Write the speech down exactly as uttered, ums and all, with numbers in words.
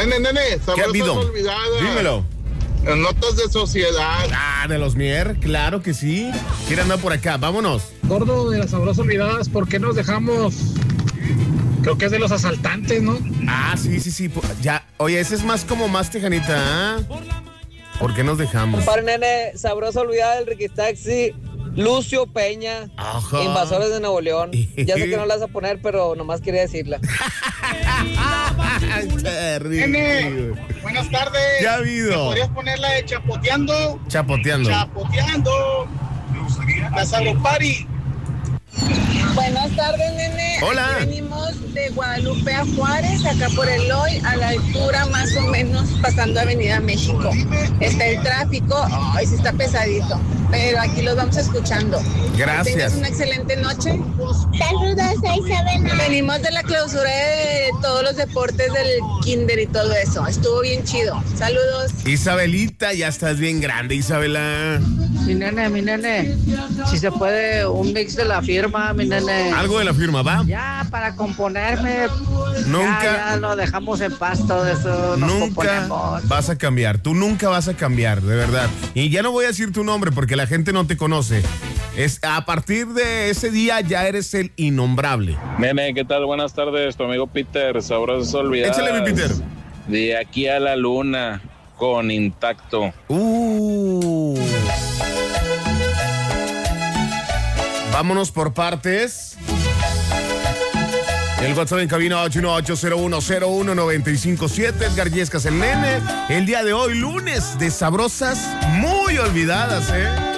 Nene, nene, ¿Qué ha habido? olvidada. Dímelo. Notas de sociedad. Ah, de los Mier, claro que sí. Quiere andar por acá, vámonos. Gordo de las sabrosas olvidadas, ¿por qué nos dejamos? Creo que es de los asaltantes, ¿no? Ah, sí, sí, sí. Ya, oye, ese es más como más tejanita, ¿ah? ¿Por qué nos dejamos? Para nene, sabrosa olvidada del Riquitaxi, Lucio Peña, Ajá. Invasores de Nuevo León. Ya sé que no la vas a poner, pero nomás quería decirla. Nene, buenas tardes. ¿Qué ha habido? ¿Me podrías poner la de Chapoteando? Chapoteando. Chapoteando. La Sabropari. Buenas tardes, nene. Hola. Aquí venimos de Guadalupe a Juárez, acá por el Hoy, a la altura más o menos pasando Avenida México. Está el tráfico, ay, sí está pesadito, pero aquí los vamos escuchando. Gracias. Que tengas una excelente noche. Saludos a Isabela. Venimos de la clausura de todos los deportes del kinder y todo eso. Estuvo bien chido. Saludos. Isabelita, ya estás bien grande, Isabela. Mi nene, mi nene, si se puede un mix de la firma, mi nene. Algo de la firma, ¿va? Ya, para componerme. Nunca. Ya, ya lo dejamos en paz todo eso. Nos Nunca componemos. vas a cambiar. Tú nunca vas a cambiar, de verdad. Y ya no voy a decir tu nombre porque la gente no te conoce. Es, a partir de ese día ya eres el innombrable. Nene, ¿qué tal? Buenas tardes, tu amigo Peter, sabrosas olvidadas. Échale, mi Peter. De aquí a la luna, con Intacto. Uh. Vámonos por partes. El WhatsApp en cabina ocho uno ocho cero uno cero uno nueve cinco siete. Edgar Yescas, el nene. El día de hoy, lunes de sabrosas muy olvidadas, ¿eh?